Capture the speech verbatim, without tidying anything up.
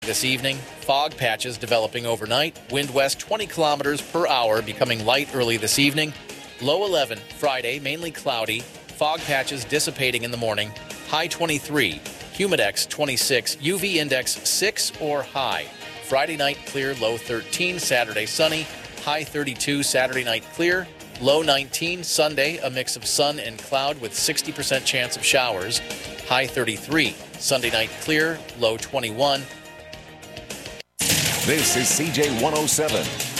This evening, fog patches developing overnight. Wind west twenty kilometers per hour, becoming light early this evening. Low eleven Friday, mainly cloudy. Fog patches dissipating in the morning. High twenty-three. Humidex twenty-six. U V index six or high. Friday night clear, low thirteen. Saturday sunny. High thirty-two. Saturday night clear. Low nineteen. Sunday, a mix of sun and cloud with sixty percent chance of showers. High thirty-three. Sunday night clear. Low twenty-one. This is C J one oh seven.